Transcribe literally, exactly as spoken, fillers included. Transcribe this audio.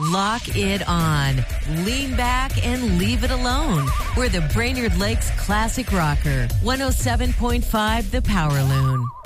Lock it on. Lean back and leave it alone. We're the Brainerd Lakes Classic Rocker. one oh seven point five The Power Loon.